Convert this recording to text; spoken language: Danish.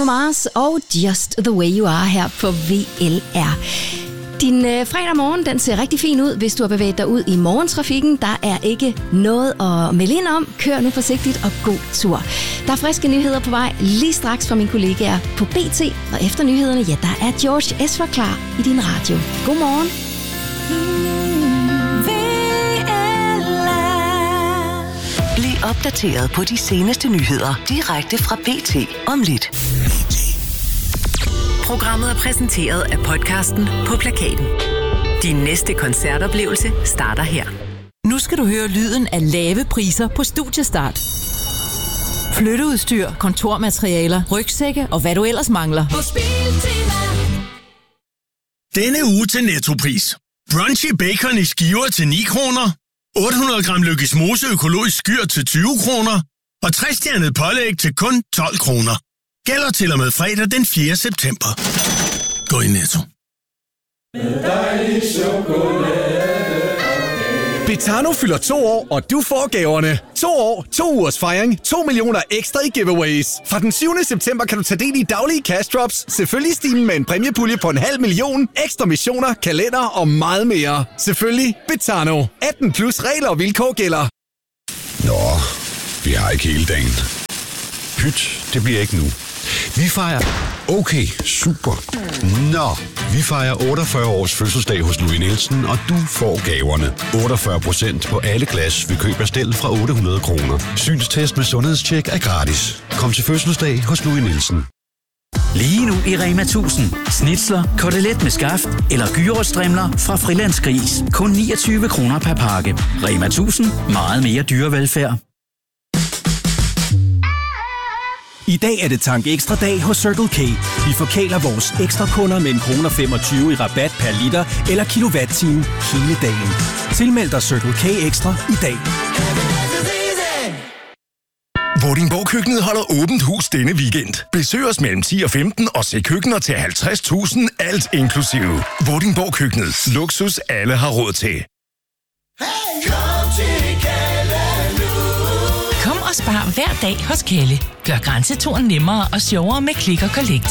Mars og Just the Way You Are her på VLR. Din fredag morgen, den ser rigtig fin ud, hvis du har bevæget dig ud i morgentrafikken. Der er ikke noget at melde ind om. Kør nu forsigtigt og god tur. Der er friske nyheder på vej lige straks fra mine kollegaer på BT. Og efter nyhederne, ja, der er George Ezra klar i din radio. Godmorgen. Bliv opdateret på de seneste nyheder direkte fra BT om lidt. Programmet er præsenteret af podcasten På Plakaten. Din næste koncertoplevelse starter her. Nu skal du høre lyden af lave priser på Studiestart. Flytteudstyr, kontormaterialer, rygsække og hvad du ellers mangler. Denne uge til Nettopris. Brunchy bacon i skiver til 9 kroner. 800 gram Lykkes Mose økologisk skyr til 20 kroner. Og 3-stjernet pålæg til kun 12 kroner. Gælder til og med fredag den 4. september. Gå i Netto. Betano fylder 2 år, og du får gaverne. 2 år, 2 ugers fejring, 2 millioner ekstra i giveaways. Fra den 7. september kan du tage del i daglige cash drops, selvfølgelig stigen med en præmiepulje på 500.000, ekstra missioner, kalender og meget mere. Selvfølgelig Betano. 18 plus regler og vilkår gælder. Nå, vi har ikke hele dagen. Pyt, det bliver ikke nu. Vi fejrer... Okay, super. Nå, vi fejrer 48 års fødselsdag hos Louis Nielsen, og du får gaverne. 48% på alle glas ved køb af stel fra 800 kroner. Synstest med sundhedstjek er gratis. Kom til fødselsdag hos Louis Nielsen. Lige nu i Rema 1000. Snitsler, kotelet med skaft eller gyros-strimler fra Frilandsgris. Kun 29 kroner per pakke. Rema 1000. Meget mere dyrevelfærd. I dag er det tank ekstra dag hos Circle K. Vi forkæler vores ekstra kunder med 1,25 i rabat per liter eller kilowatt-time hele dagen. Tilmeld dig Circle K ekstra i dag. Vordingborg-køkkenet holder åbent hus denne weekend. Besøg os mellem 10 og 15 og se køkkener til 50.000, alt inklusive. Vordingborg-køkkenet. Luksus alle har råd til. Hey, kom til Kalle nu. Kom og spar hver dag hos Kalle. Gør grænseturen nemmere og sjovere med Click & Collect.